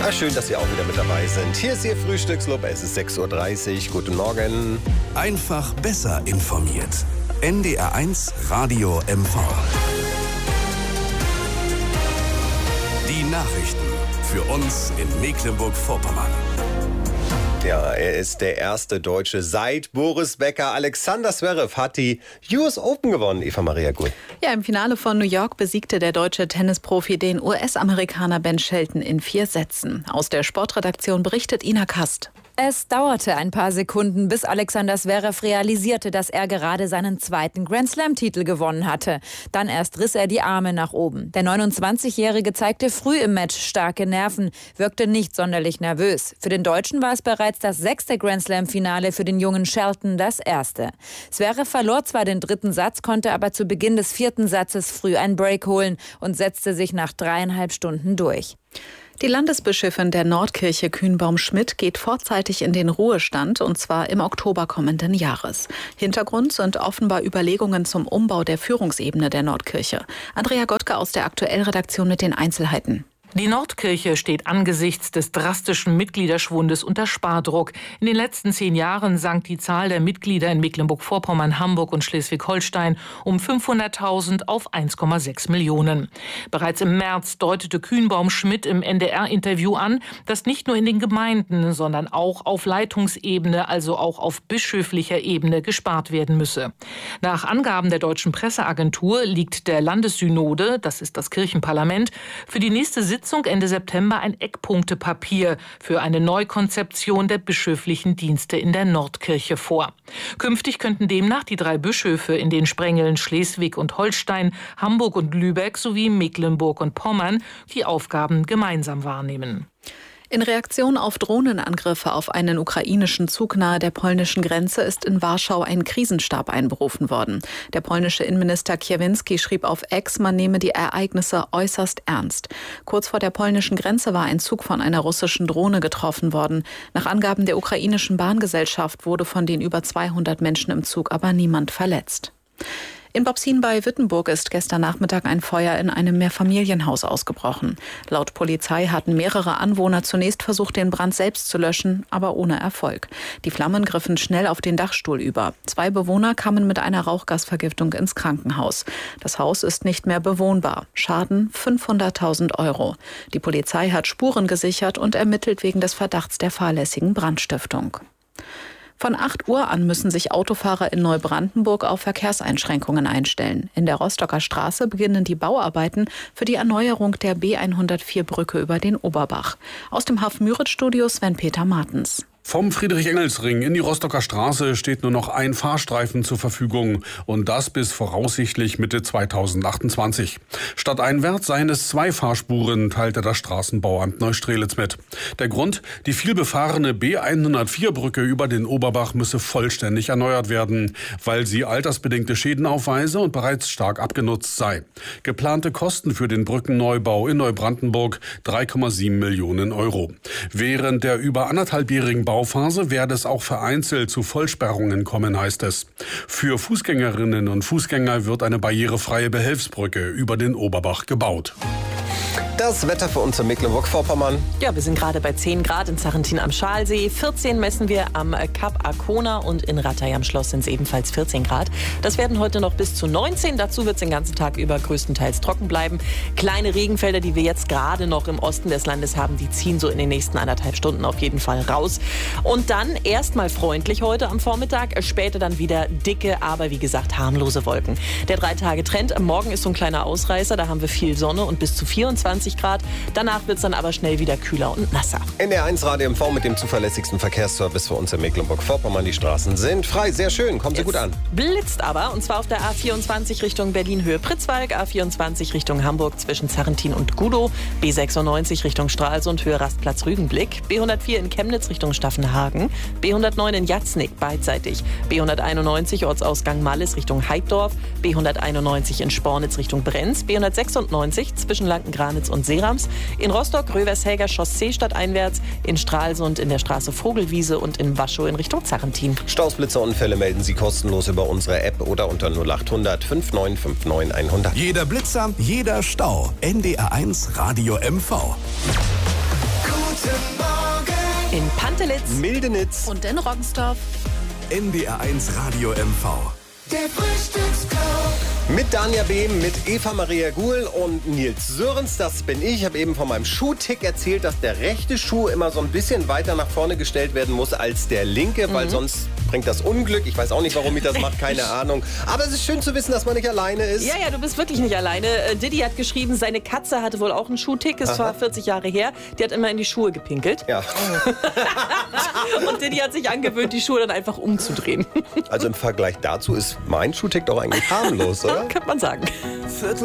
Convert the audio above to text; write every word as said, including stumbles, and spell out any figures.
Ah, schön, dass Sie auch wieder mit dabei sind. Hier ist Ihr Frühstücksclub. Es ist sechs Uhr dreißig. Guten Morgen. Einfach besser informiert. N D R eins Radio M V. Die Nachrichten für uns in Mecklenburg-Vorpommern. Ja, er ist der erste Deutsche seit Boris Becker. Alexander Zverev hat die U S Open gewonnen. Eva Maria Gut. Ja, im Finale von New York besiegte der deutsche Tennisprofi den U S-Amerikaner Ben Shelton in vier Sätzen. Aus der Sportredaktion berichtet Ina Kast. Es dauerte ein paar Sekunden, bis Alexander Zverev realisierte, dass er gerade seinen zweiten Grand-Slam-Titel gewonnen hatte. Dann erst riss er die Arme nach oben. Der neunundzwanzigjährige zeigte früh im Match starke Nerven, wirkte nicht sonderlich nervös. Für den Deutschen war es bereits das sechste Grand-Slam-Finale, für den jungen Shelton das erste. Zverev verlor zwar den dritten Satz, konnte aber zu Beginn des vierten Satzes früh einen Break holen und setzte sich nach dreieinhalb Stunden durch. Die Landesbischöfin der Nordkirche Kühnbaum-Schmidt geht vorzeitig in den Ruhestand, und zwar im Oktober kommenden Jahres. Hintergrund sind offenbar Überlegungen zum Umbau der Führungsebene der Nordkirche. Andrea Gottke aus der Aktuellredaktion mit den Einzelheiten. Die Nordkirche steht angesichts des drastischen Mitgliederschwundes unter Spardruck. In den letzten zehn Jahren sank die Zahl der Mitglieder in Mecklenburg-Vorpommern, Hamburg und Schleswig-Holstein um fünfhunderttausend auf eins Komma sechs Millionen. Bereits im März deutete Kühnbaum-Schmidt im N D R-Interview an, dass nicht nur in den Gemeinden, sondern auch auf Leitungsebene, also auch auf bischöflicher Ebene gespart werden müsse. Nach Angaben der Deutschen Presseagentur liegt der Landessynode, das ist das Kirchenparlament, für die nächste Sitzung Ende September ein Eckpunktepapier für eine Neukonzeption der bischöflichen Dienste in der Nordkirche vor. Künftig könnten demnach die drei Bischöfe in den Sprengeln Schleswig und Holstein, Hamburg und Lübeck sowie Mecklenburg und Pommern die Aufgaben gemeinsam wahrnehmen. In Reaktion auf Drohnenangriffe auf einen ukrainischen Zug nahe der polnischen Grenze ist in Warschau ein Krisenstab einberufen worden. Der polnische Innenminister Kiewinski schrieb auf X, man nehme die Ereignisse äußerst ernst. Kurz vor der polnischen Grenze war ein Zug von einer russischen Drohne getroffen worden. Nach Angaben der ukrainischen Bahngesellschaft wurde von den über zweihundert Menschen im Zug aber niemand verletzt. In Bobsin bei Wittenburg ist gestern Nachmittag ein Feuer in einem Mehrfamilienhaus ausgebrochen. Laut Polizei hatten mehrere Anwohner zunächst versucht, den Brand selbst zu löschen, aber ohne Erfolg. Die Flammen griffen schnell auf den Dachstuhl über. Zwei Bewohner kamen mit einer Rauchgasvergiftung ins Krankenhaus. Das Haus ist nicht mehr bewohnbar. Schaden fünfhunderttausend Euro. Die Polizei hat Spuren gesichert und ermittelt wegen des Verdachts der fahrlässigen Brandstiftung. Von acht Uhr an müssen sich Autofahrer in Neubrandenburg auf Verkehrseinschränkungen einstellen. In der Rostocker Straße beginnen die Bauarbeiten für die Erneuerung der B hundertvier Brücke über den Oberbach. Aus dem Haff-Müritz-Studio Sven-Peter Martens. Vom Friedrich-Engels-Ring in die Rostocker Straße steht nur noch ein Fahrstreifen zur Verfügung und das bis voraussichtlich Mitte zweitausendachtundzwanzig. Stadteinwärts seien es zwei Fahrspuren, teilte das Straßenbauamt Neustrelitz mit. Der Grund? Die vielbefahrene B hundertvier Brücke über den Oberbach müsse vollständig erneuert werden, weil sie altersbedingte Schäden aufweise und bereits stark abgenutzt sei. Geplante Kosten für den Brückenneubau in Neubrandenburg drei Komma sieben Millionen Euro. Während der über anderthalbjährigen Bau Bauphase werde es auch vereinzelt zu Vollsperrungen kommen, heißt es. Für Fußgängerinnen und Fußgänger wird eine barrierefreie Behelfsbrücke über den Oberbach gebaut. Das Wetter für uns in Mecklenburg-Vorpommern. Ja, wir sind gerade bei zehn Grad in Zarentin am Schalsee. vierzehn messen wir am Kap Arkona und in Rattay am Schloss sind es ebenfalls vierzehn Grad. Das werden heute noch bis zu neunzehn. Dazu wird es den ganzen Tag über größtenteils trocken bleiben. Kleine Regenfelder, die wir jetzt gerade noch im Osten des Landes haben, die ziehen so in den nächsten anderthalb Stunden auf jeden Fall raus. Und dann erstmal freundlich heute am Vormittag, später dann wieder dicke, aber wie gesagt harmlose Wolken. Der Drei-Tage-Trend, morgen ist so ein kleiner Ausreißer, da haben wir viel Sonne und bis zu vierundzwanzig Grad. Danach wird es dann aber schnell wieder kühler und nasser. N D R eins Radio M V mit dem zuverlässigsten Verkehrsservice für uns in Mecklenburg-Vorpommern. Die Straßen sind frei, sehr schön, kommen Sie Jetzt gut an. Blitzt aber, und zwar auf der A vierundzwanzig Richtung Berlin-Höhe Pritzwalk, A vierundzwanzig Richtung Hamburg zwischen Zarentin und Gudow, B sechsundneunzig Richtung Stralsund Höhe Rastplatz Rügenblick, B hundertvier in Chemnitz Richtung Staffenhagen, B hundertneun in Jatznick beidseitig, B hunderteinundneunzig Ortsausgang Mallis Richtung Heiddorf, B hunderteinundneunzig in Spornitz Richtung Brenz, B hundertsechsundneunzig zwischen Lanken-Granitz und Seerams, in Rostock Rövershäger Chaussee stadteinwärts, in Stralsund in der Straße Vogelwiese und in Waschow in Richtung Zarentin. Staus, Blitzer, Unfälle melden Sie kostenlos über unsere App oder unter null achthundert fünfundneunzig neunundfünfzig hundert. Jeder Blitzer, jeder Stau. N D R eins Radio M V. In Pantelitz. Mildenitz. Und in Roggensdorf. N D R eins Radio M V. Der Frühstücksclub. Mit Danja Behm, mit Eva Maria Guhl und Nils Sörens, das bin ich. Ich habe eben von meinem Schuhtick erzählt, dass der rechte Schuh immer so ein bisschen weiter nach vorne gestellt werden muss als der linke, mhm. weil sonst bringt das Unglück. Ich weiß auch nicht, warum ich das mache, keine Ahnung. Aber es ist schön zu wissen, dass man nicht alleine ist. Ja, ja, du bist wirklich nicht alleine. Äh, Diddy hat geschrieben, seine Katze hatte wohl auch einen Schuhtick. Es war vierzig Jahre her. Die hat immer in die Schuhe gepinkelt. Ja. Und Diddy hat sich angewöhnt, die Schuhe dann einfach umzudrehen. Also im Vergleich dazu ist mein Schuhtick doch eigentlich harmlos, oder? Könnte man sagen. Viertel